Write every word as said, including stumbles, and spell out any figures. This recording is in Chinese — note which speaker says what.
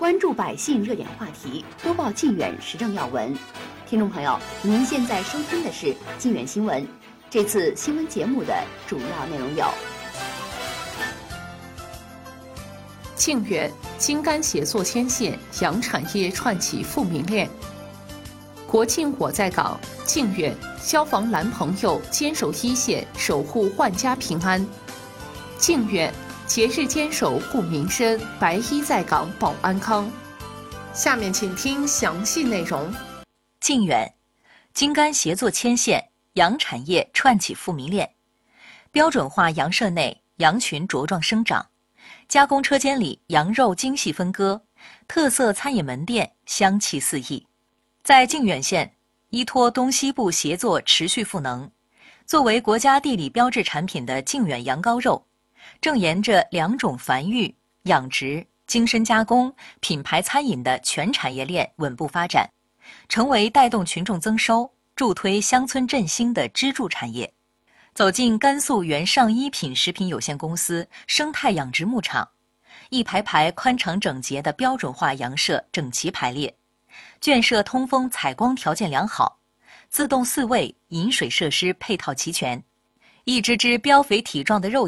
Speaker 1: 关注百姓热点话题，播报靖远时政要闻。听众朋友，您现在收听的是靖远新闻。这次新闻节目的主要内容有：
Speaker 2: 靖远精干协作牵线，洋产业串起富民链。国庆我在岗，靖远消防蓝朋友坚守一线，守护万家平安。靖远节日坚守护民生，白衣在岗保安康。下面请听详细内容。
Speaker 3: 靖远精干协作牵线，羊产业串起富民链。标准化羊舍内羊群茁壮生长，加工车间里羊肉精细分割，特色餐饮门店香气四溢。在靖远县，依托东西部协作持续赋能，作为国家地理标志产品的靖远羊羔肉，正沿着两种繁育、养殖、精深加工、品牌餐饮的全产业链稳步发展，成为带动群众增收、助推乡村振兴的支柱产业。走进甘肃原上一品食品有限公司生态养殖牧场，一排排宽敞整洁的标准化羊舍整齐排列，圈舍通风采光条件良好，自动饲喂、饮水设施配套齐全，一只只膘肥体壮的肉